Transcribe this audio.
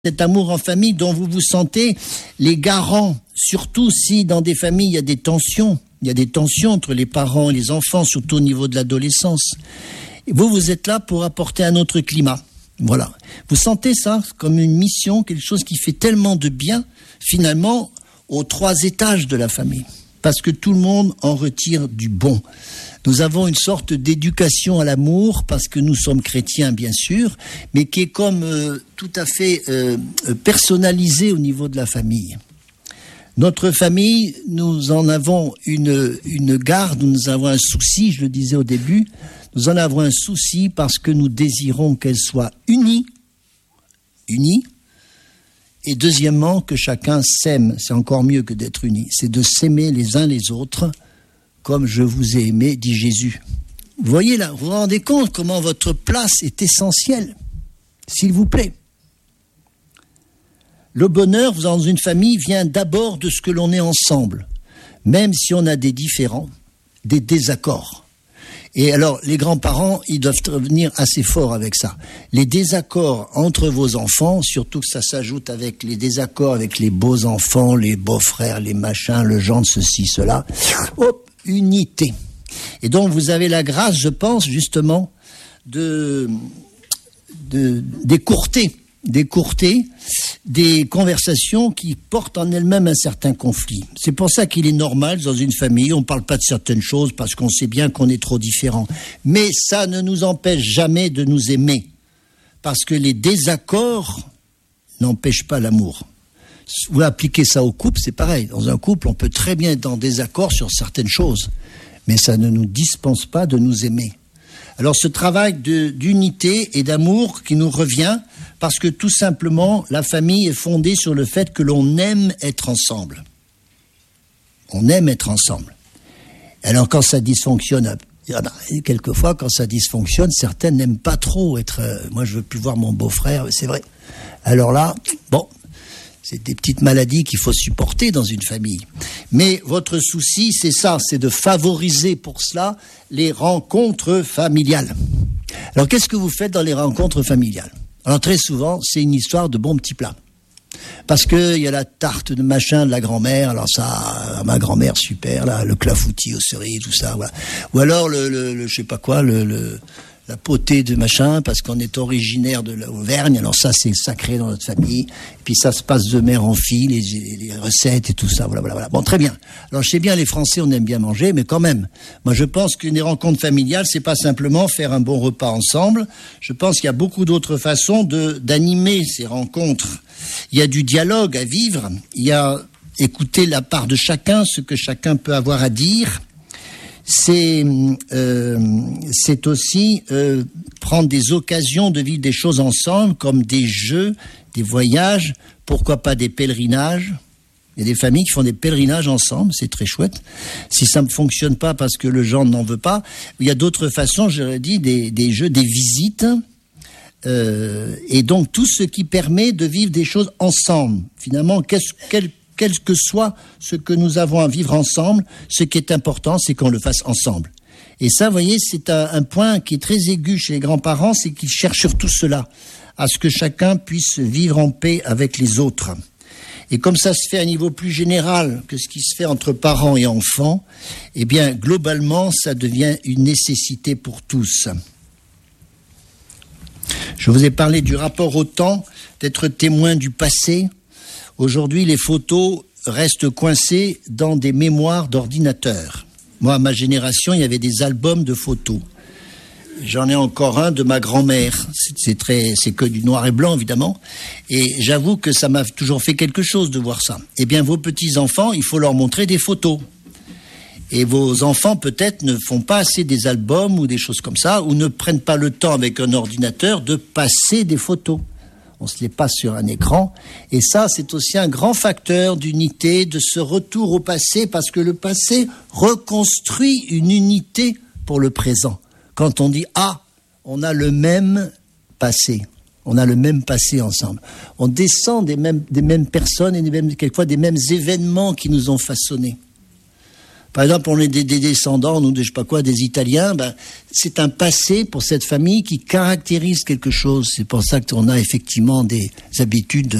cet amour en famille dont vous vous sentez les garants, surtout si dans des familles il y a des tensions. Il y a des tensions entre les parents et les enfants, surtout au niveau de l'adolescence. Et vous êtes là pour apporter un autre climat. Voilà. Vous sentez ça comme une mission, quelque chose qui fait tellement de bien, finalement, aux 3 étages de la famille. Parce que tout le monde en retire du bon. Nous avons une sorte d'éducation à l'amour, parce que nous sommes chrétiens, bien sûr, mais qui est comme tout à fait personnalisée au niveau de la famille. Notre famille, nous en avons une garde, nous avons un souci, je le disais au début, nous en avons un souci parce que nous désirons qu'elle soit unie, et deuxièmement, que chacun s'aime. C'est encore mieux que d'être unis. C'est de s'aimer les uns les autres, comme je vous ai aimé, dit Jésus. Vous voyez là, vous vous rendez compte comment votre place est essentielle, s'il vous plaît. Le bonheur dans une famille vient d'abord de ce que l'on est ensemble, même si on a des différends, des désaccords. Et alors, les grands-parents, ils doivent revenir assez fort avec ça. Les désaccords entre vos enfants, surtout que ça s'ajoute avec les désaccords avec les beaux-enfants, les beaux-frères, les machins, le genre de ceci, cela. Hop, unité. Et donc, vous avez la grâce, je pense, justement, d'écourter des conversations qui portent en elles-mêmes un certain conflit. C'est pour ça qu'il est normal, dans une famille, on ne parle pas de certaines choses parce qu'on sait bien qu'on est trop différents. Mais ça ne nous empêche jamais de nous aimer. Parce que les désaccords n'empêchent pas l'amour. Vous appliquez ça au couple, c'est pareil. Dans un couple, on peut très bien être en désaccord sur certaines choses. Mais ça ne nous dispense pas de nous aimer. Alors ce travail d'unité et d'amour qui nous revient, parce que tout simplement, la famille est fondée sur le fait que l'on aime être ensemble. On aime être ensemble. Alors quand ça dysfonctionne, quelquefois quand ça dysfonctionne, certaines n'aiment pas trop être... moi je veux plus voir mon beau-frère, c'est vrai. Alors là, bon... c'est des petites maladies qu'il faut supporter dans une famille. Mais votre souci, c'est ça, c'est de favoriser pour cela les rencontres familiales. Alors, qu'est-ce que vous faites dans les rencontres familiales ? Alors, très souvent, c'est une histoire de bons petits plats. Parce qu'il y a la tarte de machin de la grand-mère, alors ça, ma grand-mère, super, là, le clafoutis aux cerises, tout ça, voilà. Ou alors, je sais pas quoi, la potée de machin, parce qu'on est originaire de l'Auvergne, alors ça c'est sacré dans notre famille, et puis ça se passe de mère en fille, les recettes et tout ça, voilà. Bon, très bien. Alors je sais bien, les Français, on aime bien manger, mais quand même, moi je pense qu'une des rencontres familiales, c'est pas simplement faire un bon repas ensemble, je pense qu'il y a beaucoup d'autres façons d'animer ces rencontres. Il y a du dialogue à vivre, il y a écouter la part de chacun, ce que chacun peut avoir à dire. C'est aussi prendre des occasions de vivre des choses ensemble, comme des jeux, des voyages, pourquoi pas des pèlerinages. Il y a des familles qui font des pèlerinages ensemble, c'est très chouette. Si ça ne fonctionne pas parce que le genre n'en veut pas, il y a d'autres façons, j'aurais dit, des jeux, des visites. Et donc tout ce qui permet de vivre des choses ensemble. Finalement, quel que soit ce que nous avons à vivre ensemble, ce qui est important, c'est qu'on le fasse ensemble. Et ça, vous voyez, c'est un point qui est très aigu chez les grands-parents, c'est qu'ils cherchent surtout cela, à ce que chacun puisse vivre en paix avec les autres. Et comme ça se fait à un niveau plus général que ce qui se fait entre parents et enfants, eh bien, globalement, ça devient une nécessité pour tous. Je vous ai parlé du rapport au temps, d'être témoin du passé. Aujourd'hui, les photos restent coincées dans des mémoires d'ordinateur. Moi, à ma génération, il y avait des albums de photos. J'en ai encore un de ma grand-mère. C'est que du noir et blanc, évidemment. Et j'avoue que ça m'a toujours fait quelque chose de voir ça. Eh bien, vos petits-enfants, il faut leur montrer des photos. Et vos enfants, peut-être, ne font pas assez des albums ou des choses comme ça, ou ne prennent pas le temps avec un ordinateur de passer des photos. On se les passe sur un écran. Et ça, c'est aussi un grand facteur d'unité, de ce retour au passé, parce que le passé reconstruit une unité pour le présent. Quand on dit « Ah, on a le même passé », on a le même passé ensemble. On descend des mêmes personnes et quelquefois des mêmes événements qui nous ont façonnés. Par exemple, on est des descendants, nous, je sais pas quoi, des Italiens. C'est un passé pour cette famille qui caractérise quelque chose. C'est pour ça qu'on a effectivement des habitudes